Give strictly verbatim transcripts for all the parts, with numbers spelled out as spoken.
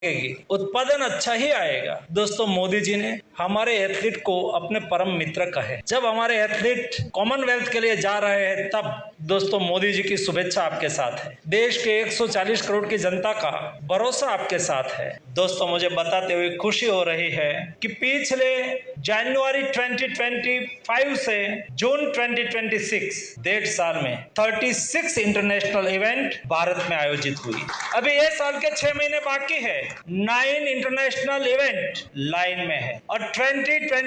उत्पादन अच्छा ही आएगा। दोस्तों, मोदी जी ने हमारे एथलीट को अपने परम मित्र कहे। जब हमारे एथलीट कॉमनवेल्थ के लिए जा रहे हैं, तब दोस्तों मोदी जी की शुभेच्छा आपके साथ है। देश के एक सौ चालीस करोड़ की जनता का भरोसा आपके साथ है। दोस्तों, मुझे बताते हुए खुशी हो रही है कि पिछले जनवरी दो हज़ार पच्चीस से जून दो हज़ार छब्बीस डेढ़ साल में छत्तीस इंटरनेशनल इवेंट भारत में आयोजित हुई। अभी ये साल के छह महीने बाकी है। नाइन इंटरनेशनल इवेंट लाइन में है और दो हज़ार सत्ताईस, दो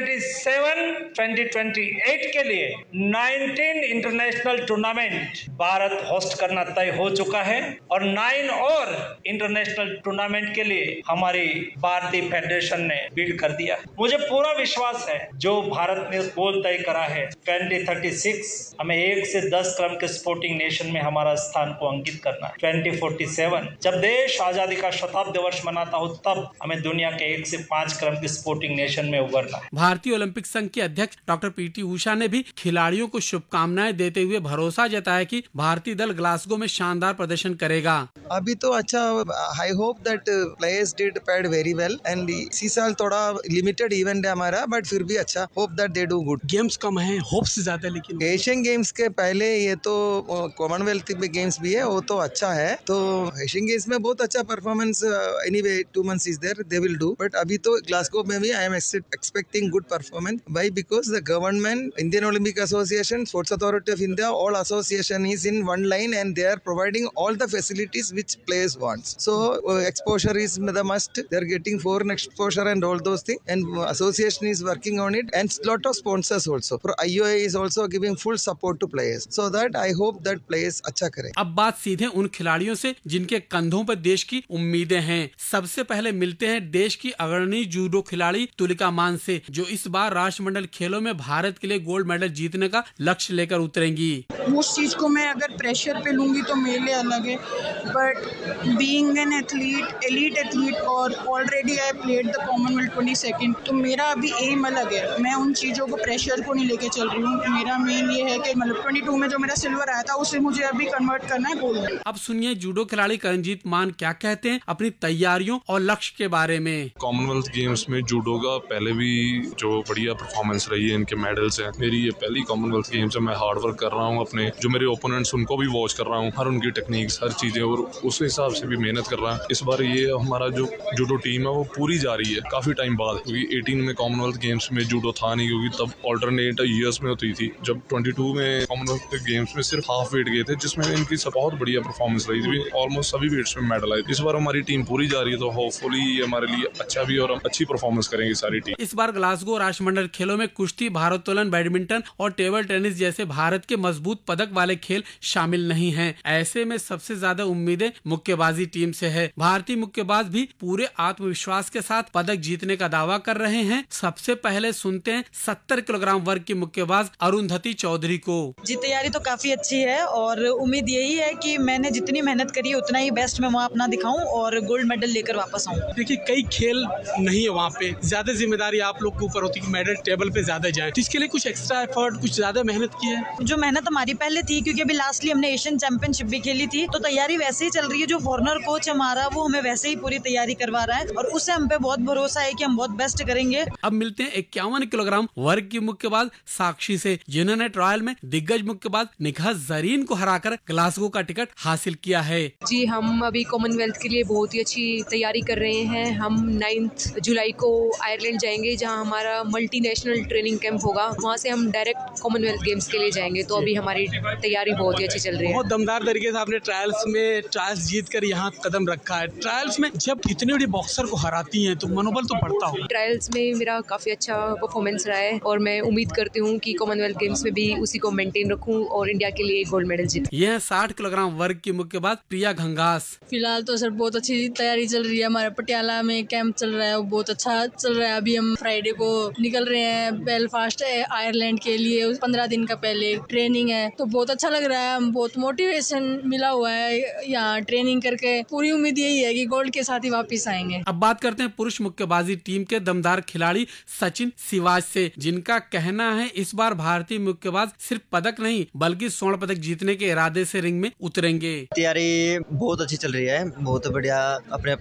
हज़ार अट्ठाईस के लिए उन्नीस इंटरनेशनल टूर्नामेंट भारत होस्ट करना तय हो चुका है और नौ और इंटरनेशनल टूर्नामेंट के लिए हमारी भारतीय फेडरेशन ने बिड कर दिया। मुझे पूरा विश्वास है जो भारत ने गोल तय करा है दो हज़ार छत्तीस, हमें एक से दस क्रम के स्पोर्टिंग नेशन में हमारा स्थान को अंकित करना है। दो हज़ार सैंतालीस जब देश आजादी का शताब्दी वर्ष मनाता हो, तब हमें दुनिया के एक से पांच क्रम के स्पोर्टिंग नेशन में उभरना है। भारतीय ओलंपिक संघ के अध्यक्ष डॉक्टर पीटी उषा ने भी खिलाड़ियों को शुभकामनाएं देते हुए भरोसा जताया कि भारतीय दल ग्लासगो में शानदार प्रदर्शन करेगा। अभी तो अच्छा, I hope that players did pad very well and इसी साल थोड़ा लिमिटेड इवेंट है हमारा, बट फिर भी अच्छा, hope that they do good. Games कम है, होप्स ज्यादा, लेकिन एशियन गेम्स के पहले ये तो कॉमनवेल्थ गेम्स भी है, वो तो अच्छा है। तो एशियन गेम्स में बहुत अच्छा performance anyway two months is there, they will do, but अभी तो ग्लासगो में भी I am expecting good performance. Why? Because the government, Indian Olympic association, sports authority of India, all association is in one line and they are providing all the facilities which players wants. So uh, exposure is the must. They are getting foreign exposure and all those things, and uh, association is working on it, and lot of sponsors also. For I O A is also giving full support to players, so that I hope that players अच्छा करें। अब बात सीधे उन खिलाड़ियों से जिनके कंधों पर देश की उम्मीदें हैं। सबसे पहले मिलते हैं देश की अग्रणी जूडो खिलाड़ी तुलिका मान से, जो इस बार राष्ट्रमंडल खेलों में भारत के लिए गोल्ड मेडल जीतने का लक्ष्य लेकर उतरेंगी। उस चीज को मैं अगर प्रेशर पे लूंगी तो मेरे लिए अलग है, but being an athlete, elite athlete, और already I played the Commonwealth twenty second, तो मेरा अभी एम अलग है। मैं उन चीज़ों को, प्रेशर को नहीं लेके चल रही हूँ। मेरा मेन ये है कि मतलब बाईस में जो मेरा सिल्वर आया था उसे मुझे अभी कन्वर्ट करना है गोल्ड में। अब सुनिए जूडो खिलाड़ी करणजीत मान क्या कहते हैं अपनी तैयारियों और लक्ष्य के बारे में। कॉमनवेल्थ गेम्स में जूडो का पहले भी जो बढ़िया परफॉर्मेंस रही है, इनके मेडल्स हैं। मेरी ये पहली कॉमनवेल्थ गेम्स है। मैं हार्ड वर्क कर रहा हूँ, अपने जो मेरे ओपोनेंट्स उनको भी वॉच कर रहा हूँ, हर उनकी टेक्निक्स, हर चीजें, और उस हिसाब से भी मेहनत कर रहा है। इस बार ये हमारा जो जूडो टीम है वो पूरी जा रही है काफी टाइम बाद, क्योंकि अठारह में कॉमनवेल्थ गेम्स में जूडो था नहीं, क्योंकि तब ऑल्टरनेट ईयर्स में होती थी। जब बाईस में कॉमनवेल्थ गेम्स में सिर्फ हाफ वेट गए थे, जिसमें इनकी सब बहुत बढ़िया परफॉर्मेंस रही थी। ऑलमोस्ट सभी वेट्स में मेडल आए। इस बार हमारी टीम पूरी जा रही है, तो होपफुली ये हमारे लिए अच्छा भी और अच्छी परफॉर्मेंस करेंगे सारी टीम। इस बार ग्लासगो राष्ट्रमंडल खेलों में कुश्ती, भारोत्तोलन, बैडमिंटन और टेबल टेनिस जैसे भारत के मजबूत पदक वाले खेल शामिल नहीं हैं। ऐसे में सबसे ज्यादा उम्मीदें मुक्केबाजी टीम से है। भारतीय मुक्केबाज भी पूरे आत्मविश्वास के साथ पदक जीतने का दावा कर रहे हैं। सबसे पहले सुनते हैं सत्तर किलोग्राम वर्ग की मुक्केबाज अरुंधति चौधरी को। जी, तैयारी तो काफी अच्छी है और उम्मीद यही है कि मैंने जितनी मेहनत करी है उतना ही बेस्ट मैं वहाँ अपना दिखाऊं और गोल्ड मेडल लेकर वापस आऊं। देखिए, कई खेल नहीं है वहाँ पे, ज्यादा जिम्मेदारी आप लोग के ऊपर होती है कि मेडल टेबल पे ज्यादा जाए, तो इसके लिए कुछ एक्स्ट्रा एफर्ट, कुछ ज्यादा मेहनत की है? जो मेहनत हमारी पहले थी, क्योंकि अभी लास्टली हमने एशियन चैंपियनशिप भी खेली थी, तो तैयारी वैसे ही चल रही है। जो फॉरनर कोच हमारा, वो हमें वैसे ही पूरी तैयारी करवा रहा है और उससे हम पे बहुत भरोसा है कि हम बहुत बेस्ट करेंगे। अब मिलते हैं इक्यावन किलोग्राम वर्ग की मुक्केबाज साक्षी से, जिन्होंने ट्रायल में दिग्गज मुक्केबाज निखात जरीन को हराकर ग्लासगो का टिकट हासिल किया है। जी, हम अभी कॉमनवेल्थ के लिए बहुत ही अच्छी तैयारी कर रहे हैं। हम नाइन्थ जुलाई को आयरलैंड जाएंगे, जहां हमारा मल्टीनेशनल ट्रेनिंग कैंप होगा। वहां से हम डायरेक्ट कॉमनवेल्थ गेम्स के लिए जाएंगे, तो अभी हमारी तैयारी बहुत ही अच्छी चल रही है। बहुत दमदार तरीके से आपने ट्रायल्स में ट्रायल्स जीत कर यहाँ कदम रखा है। ट्रायल्स में जब इतनी बड़ी बॉक्सर को हराती हैं तो मनोबल तो बढ़ता हो। ट्रायल्स में मेरा काफी अच्छा परफॉर्मेंस रहा है और मैं उम्मीद करती हूँ कि कॉमनवेल्थ गेम्स में भी उसी को मेंटेन रखूं और इंडिया के लिए गोल्ड मेडल जीतूं। यह साठ किलोग्राम वर्ग की मुक्केबाज प्रिया घंगास। फिलहाल तो सर बहुत अच्छी तैयारी चल रही है। हमारे पटियाला में कैंप चल रहा है, वो बहुत अच्छा चल रहा है। अभी हम फ्राइडे को निकल रहे हैं बेलफास्ट आयरलैंड के लिए। पंद्रह दिन का पहले ट्रेनिंग है, तो बहुत अच्छा लग रहा है। बहुत मोटिवेशन मिला हुआ है यहाँ ट्रेनिंग करके। पूरी उम्मीद यही है कि गोल्ड के साथ ही वापस आएंगे। अब बात करते हैं पुरुष मुक्केबाजी टीम के दमदार खिलाड़ी सचिन सिवाज से, जिनका कहना है इस बार भारतीय मुक्केबाज सिर्फ पदक नहीं बल्कि स्वर्ण पदक जीतने के इरादे से रिंग में उतरेंगे। तैयारी बहुत अच्छी चल रही है, बहुत बढ़िया अपने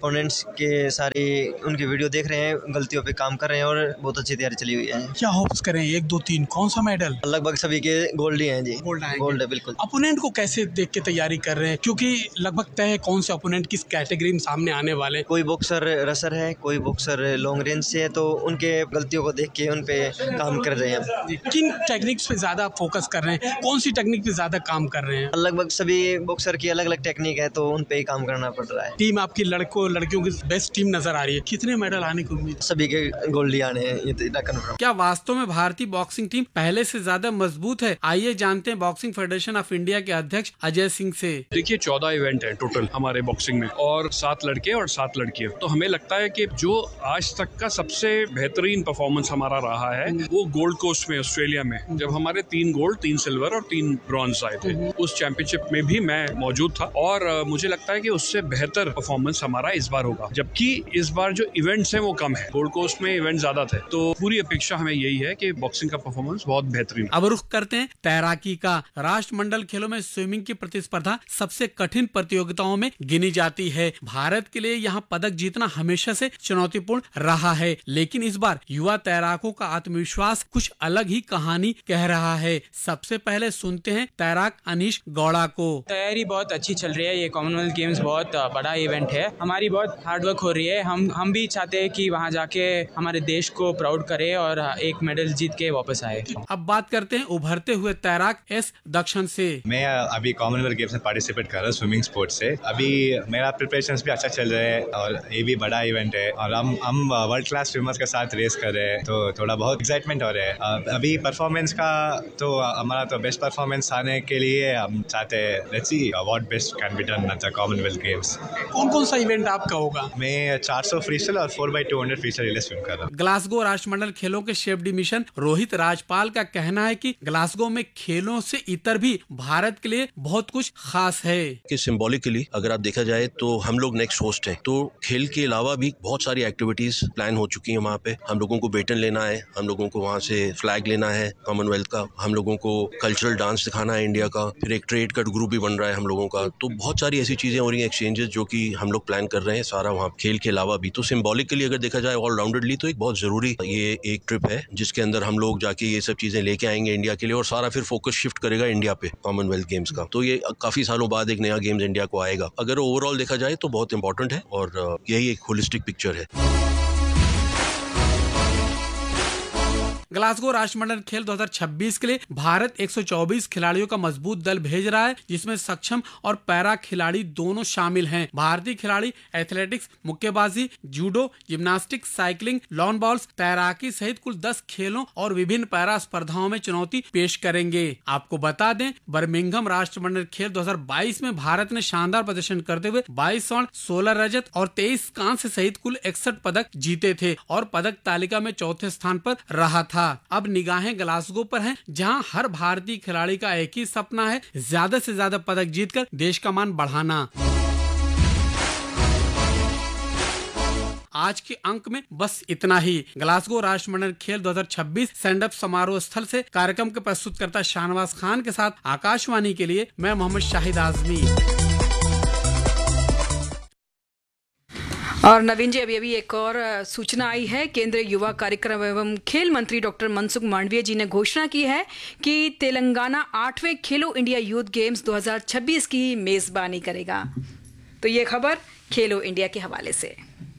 अपोनेंट्स के सारे उनकी वीडियो देख रहे हैं, गलतियों पे काम कर रहे हैं और बहुत अच्छी तैयारी चली हुई है। क्या होप्स करें, एक दो तीन कौन सा मेडल? लगभग सभी के गोल्ड ही हैं जी। गोल्ड आएंगे। गोल्ड है बिल्कुल। अपोनेंट को कैसे देख के तैयारी कर रहे हैं, क्योंकि लगभग तय है कौन से अपोनेंट किस कैटेगरी में सामने आने वाले? कोई बॉक्सर रसर है, कोई बॉक्सर लॉन्ग रेंज से है, तो उनके गलतियों को देख के उन पे काम कर रहे हैं। किन टेक्निक्स पे ज्यादा फोकस कर रहे हैं, कौन सी टेक्निक पे ज्यादा काम कर रहे हैं? लगभग सभी बॉक्सर की अलग अलग टेक्निक है, तो उन पे ही काम करना पड़ रहा है। टीम आपकी लड़कों लड़कियों की बेस्ट टीम नजर आ रही है, कितने मेडल आने की उम्मीद? सभी के गोल्ड ही आने हैं, ये तो कंफर्म। क्या वास्तव में भारतीय बॉक्सिंग टीम पहले से ज्यादा मजबूत है? आइए जानते हैं बॉक्सिंग फेडरेशन ऑफ इंडिया के अध्यक्ष अजय सिंह से। देखिए, चौदह इवेंट है टोटल हमारे बॉक्सिंग में और सात लड़के और सात लड़कियां। तो हमें लगता है कि जो आज तक का सबसे बेहतरीन परफॉर्मेंस हमारा रहा है वो गोल्ड कोस्ट में ऑस्ट्रेलिया में, जब हमारे तीन गोल्ड, तीन सिल्वर और तीन ब्रॉन्ज आए थे। उस चैंपियनशिप में भी मैं मौजूद था और मुझे लगता है कि उससे बेहतर परफॉर्मेंस हमारा इस बार होगा, जबकि इस बार जो इवेंट्स हैं वो कम है। गोल्ड कोस्ट में इवेंट ज्यादा थे, तो पूरी अपेक्षा हमें यही है कि बॉक्सिंग का परफॉर्मेंस बहुत बेहतरीन। अब रुख करते हैं तैराकी का। राष्ट्रमंडल खेलों में स्विमिंग की प्रतिस्पर्धा सबसे कठिन प्रतियोगिताओं में गिनी जाती है। भारत के लिए यहाँ पदक जीतना हमेशा से चुनौतीपूर्ण रहा है, लेकिन इस बार युवा तैराकों का आत्मविश्वास कुछ अलग ही कहानी कह रहा है। सबसे पहले सुनते हैं तैराक अनीश गौड़ा को। तैयारी बहुत अच्छी चल रही है। ये कॉमनवेल्थ गेम्स बहुत बड़ा इवेंट है, हमारी बहुत हार्डवर्क हो रही है। हम हम भी चाहते हैं कि वहाँ जाके हमारे देश को प्राउड करे और एक मेडल जीत के वापस आए। अब बात करते हैं उभरते हुए तैराक एस दक्षण से। मैं अभी कॉमनवेल्थ गेम्स में पार्टिसिपेट कर रहा हूँ स्विमिंग स्पोर्ट्स से। अभी मेरा प्रिपरेशंस भी अच्छा चल रहा है और ये भी बड़ा इवेंट है और हम हम वर्ल्ड क्लास स्विमर्स के साथ रेस कर रहे हैं, तो थोड़ा बहुत एक्साइटमेंट हो रहा है। अभी परफॉर्मेंस का तो हमारा तो बेस्ट परफॉर्मेंस आने के लिए हम चाहते हैं, let's see what best can be done at the Commonwealth games. कौन कौन सा इवेंट आपका होगा? मैं चार सौ फ्रीस्टाइल और four by two hundred freestyle relay swim कर रहा हूँ। ग्लासगो राष्ट्रमंडल खेलों के शेफ डिमिशन रोहित राजपाल का कहना है कि ग्लासगो में खेलों से इतर भी भारत के लिए बहुत कुछ खास है। कि सिंबॉलिकली अगर आप देखा जाए तो हम लोग नेक्स्ट होस्ट हैं, तो खेल के अलावा भी बहुत सारी एक्टिविटीज प्लान हो चुकी हैं। वहाँ पे हम लोगों को बेटन लेना है, हम लोगों को वहाँ से फ्लैग लेना है कॉमनवेल्थ का, हम लोगों को कल्चरल डांस दिखाना है इंडिया का, फिर एक ट्रेड का ग्रुप भी बन रहा है हम लोगों का। तो बहुत सारी ऐसी चीजें हो रही हैं, एक्सचेंजेस जो कि हम लोग प्लान कर रहे हैं सारा वहाँ खेल के अलावा भी। तो सिंबॉलिकली अगर देखा जाए ऑलराउंडेडली तो एक बहुत जरूरी ये एक ट्रिप है जिसके अंदर हम लोग जाके ये सब चीजें लेके आएंगे इंडिया के लिए और सारा फिर फोकस शिफ्ट करेगा इंडिया पे कॉमनवेल्थ गेम्स का। तो ये काफी सालों बाद एक नया गेम्स इंडिया को आएगा। अगर ओवरऑल देखा जाए तो बहुत इंपॉर्टेंट है और यही एक होलिस्टिक पिक्चर है। ग्लासगो राष्ट्रमंडल खेल दो हज़ार छब्बीस के लिए भारत एक सौ चौबीस खिलाड़ियों का मजबूत दल भेज रहा है, जिसमें सक्षम और पैरा खिलाड़ी दोनों शामिल हैं। भारतीय खिलाड़ी एथलेटिक्स, मुक्केबाजी, judo, gymnastics, cycling, lawn balls, तैराकी सहित कुल दस खेलों और विभिन्न पैरा स्पर्धाओं में चुनौती पेश करेंगे। आपको बता दें, बर्मिंघम राष्ट्रमंडल खेल दो हज़ार बाईस में भारत ने शानदार प्रदर्शन करते हुए बाईस स्वर्ण, सोलह रजत और तेईस कांस्य सहित कुल इकसठ पदक जीते थे और पदक तालिका में चौथे स्थान पर रहा था। अब निगाहें ग्लासगो पर हैं, जहां हर भारतीय खिलाड़ी का एक ही सपना है, ज्यादा से ज्यादा पदक जीतकर देश का मान बढ़ाना। आज के अंक में बस इतना ही। ग्लासगो राष्ट्रमंडल खेल दो हज़ार छब्बीस स्टैंड अप समारोह स्थल से कार्यक्रम के प्रस्तुतकर्ता शाहनवाज खान के साथ आकाशवाणी के लिए मैं मोहम्मद शाहिद आजमी। और नवीन जी, अभी अभी एक और सूचना आई है। केंद्रीय युवा कार्यक्रम एवं खेल मंत्री डॉक्टर मनसुख मांडविया जी ने घोषणा की है कि तेलंगाना आठवें खेलो इंडिया यूथ गेम्स दो हज़ार छब्बीस की मेजबानी करेगा। तो ये खबर खेलो इंडिया के हवाले से।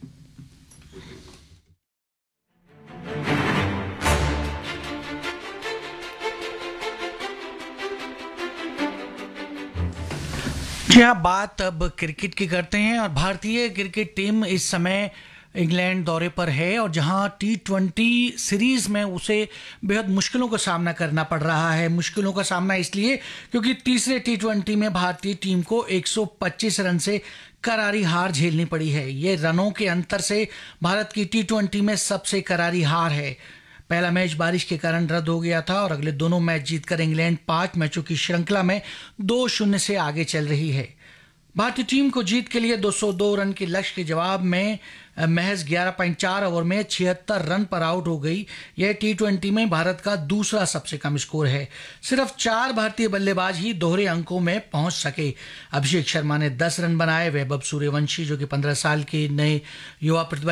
जी हाँ, बात अब क्रिकेट की करते हैं और भारतीय क्रिकेट टीम इस समय इंग्लैंड दौरे पर है और जहां टी ट्वेंटी सीरीज़ में उसे बेहद मुश्किलों का सामना करना पड़ रहा है। मुश्किलों का सामना इसलिए क्योंकि तीसरे टी ट्वेंटी में भारतीय टीम को एक सौ पच्चीस रन से करारी हार झेलनी पड़ी है। ये रनों के अंतर से भारत की टी ट्वेंटी में सबसे करारी हार है। पहला मैच बारिश के कारण रद्द हो गया था और अगले दोनों मैच जीतकर इंग्लैंड पांच मैचों की श्रृंखला में दो शून्य से आगे चल रही है। भारतीय टीम को जीत के लिए दो सौ दो रन के लक्ष्य के जवाब में महज ग्यारह पॉइंट चार ओवर में छिहत्तर रन पर आउट हो गई। यह टी ट्वेंटी में भारत का दूसरा सबसे कम स्कोर है। सिर्फ चार भारतीय बल्लेबाज ही दोहरे अंकों में पहुंच सके। अभिषेक शर्मा ने दस रन बनाए। वैभव सूर्यवंशी जो कि पंद्रह साल के नए युवा प्रतिभा